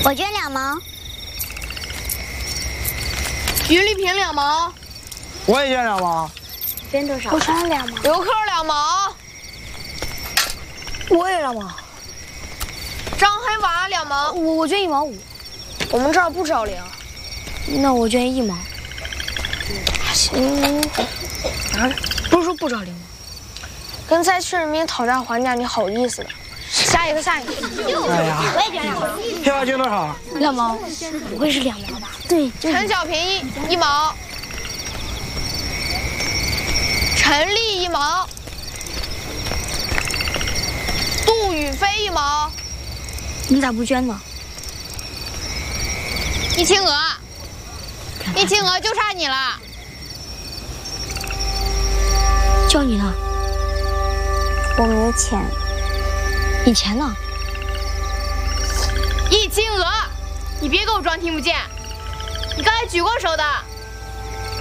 我捐2毛。 于丽萍2毛。 我也捐2毛。 捐多少？ 我捐2毛。 刘克2毛。 我也2毛。 张黑娃2毛。 我捐1毛5。 我们这儿不找零。 那我捐1毛。行。不是说不找零吗？跟在市里面讨价还价，你好意思的？下一个。 哎呀， 我也捐2毛。 黑娃捐多少 ？2毛。 不会是2毛吧？ 对， 陈小平1毛。陈丽1毛。杜宇飞1毛。 你咋不捐呢？ 易清娥，易清娥就差你了。 就你呢？ 我没钱。 你钱呢？ 易清娥，你别给我装听不见，你刚才举过手的。